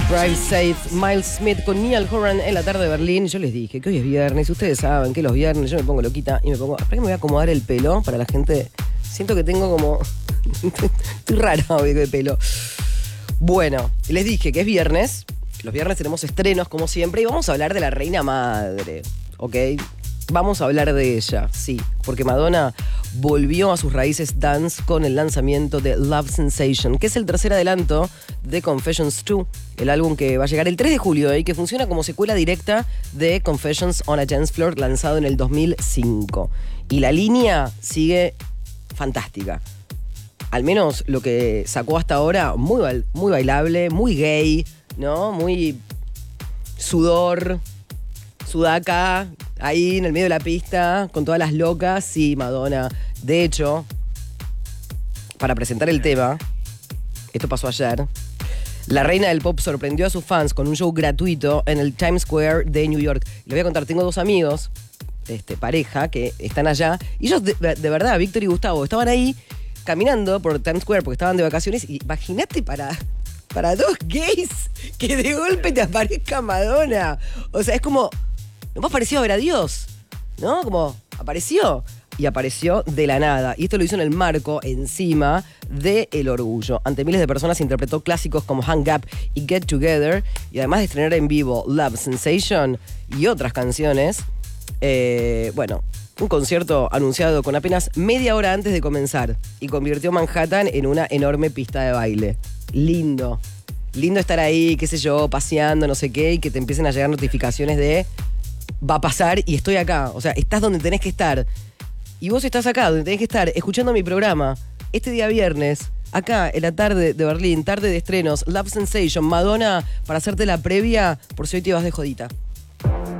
Drive Safe, Miles Smith con Niall Horan en la tarde de Berlín. Yo les dije que hoy es viernes, ustedes saben que los viernes yo me pongo loquita y me pongo... ¿Para qué me voy a acomodar el pelo? Para la gente... Siento que tengo como... Estoy rara hoy de pelo. Bueno, les dije que es viernes. Los viernes tenemos estrenos como siempre y vamos a hablar de la reina madre, ¿ok? Vamos a hablar de ella, sí, porque Madonna volvió a sus raíces dance con el lanzamiento de Love Sensation, que es el tercer adelanto de Confessions 2, el álbum que va a llegar el 3 de julio y que funciona como secuela directa de Confessions on a Dance Floor, lanzado en el 2005. Y la línea sigue fantástica. Al menos lo que sacó hasta ahora, muy bailable, muy gay, ¿no? Muy sudor, sudaca, ahí en el medio de la pista, con todas las locas. Sí, Madonna. De hecho, para presentar el tema, esto pasó ayer, la reina del pop sorprendió a sus fans con un show gratuito en el Times Square de New York. Les voy a contar, tengo dos amigos, pareja, que están allá. Y ellos, de verdad, Víctor y Gustavo, estaban ahí caminando por Times Square porque estaban de vacaciones. Y imagínate para dos gays que de golpe te aparezca Madonna. O sea, es como... Lo más parecido a ver a Dios, ¿no? Como apareció. Y apareció de la nada. Y esto lo hizo en el marco, encima, de El Orgullo. Ante miles de personas interpretó clásicos como Hang Up y Get Together. Y además de estrenar en vivo Love Sensation y otras canciones. Bueno, un concierto anunciado con apenas media hora antes de comenzar. Y convirtió Manhattan en una enorme pista de baile. Lindo. Lindo estar ahí, qué sé yo, paseando, no sé qué. Y que te empiecen a llegar notificaciones de... Va a pasar y estoy acá. O sea, estás donde tenés que estar. Y vos estás acá, donde tenés que estar, escuchando mi programa. Este día viernes, acá en la tarde de Berlín, tarde de estrenos, Love Sensation, Madonna, para hacerte la previa por si hoy te vas de jodita.